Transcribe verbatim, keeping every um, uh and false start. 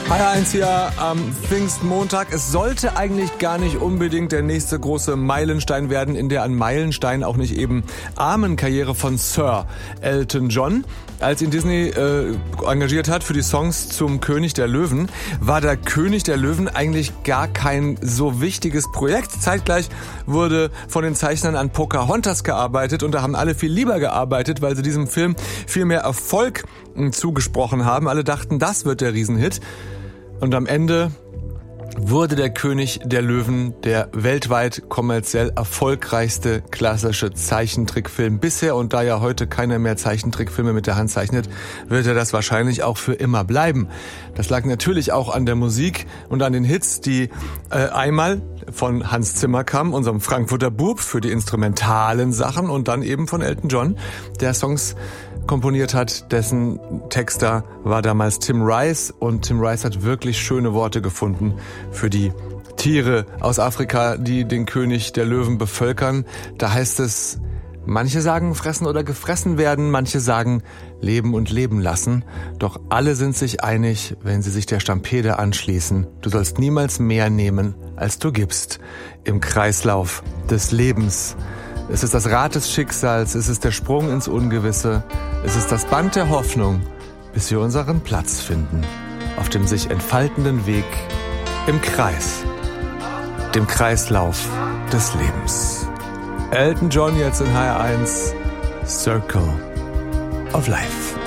H R eins hier am Pfingstmontag. Es sollte eigentlich gar nicht unbedingt der nächste große Meilenstein werden in der an Meilenstein auch nicht eben armen Karriere von Sir Elton John. Als ihn Disney äh, engagiert hat für die Songs zum König der Löwen, war der König der Löwen eigentlich gar kein so wichtiges Projekt. Zeitgleich wurde von den Zeichnern an Pocahontas gearbeitet und da haben alle viel lieber gearbeitet, weil sie diesem Film viel mehr Erfolg zugesprochen haben. Alle dachten, das wird der Riesenhit. Und am Ende wurde der König der Löwen der weltweit kommerziell erfolgreichste klassische Zeichentrickfilm bisher. Und da ja heute keiner mehr Zeichentrickfilme mit der Hand zeichnet, wird er das wahrscheinlich auch für immer bleiben. Das lag natürlich auch an der Musik und an den Hits, die äh, einmal von Hans Zimmer kamen, unserem Frankfurter Bub, für die instrumentalen Sachen und dann eben von Elton John, der Songs komponiert hat, dessen Texter war damals Tim Rice und Tim Rice hat wirklich schöne Worte gefunden für die Tiere aus Afrika, die den König der Löwen bevölkern. Da heißt es, manche sagen fressen oder gefressen werden, manche sagen leben und leben lassen, doch alle sind sich einig, wenn sie sich der Stampede anschließen. Du sollst niemals mehr nehmen, als du gibst. Im Kreislauf des Lebens. Es ist das Rad des Schicksals, es ist der Sprung ins Ungewisse, es ist das Band der Hoffnung, bis wir unseren Platz finden, auf dem sich entfaltenden Weg im Kreis, dem Kreislauf des Lebens. Elton John jetzt in H R eins, Circle of Life.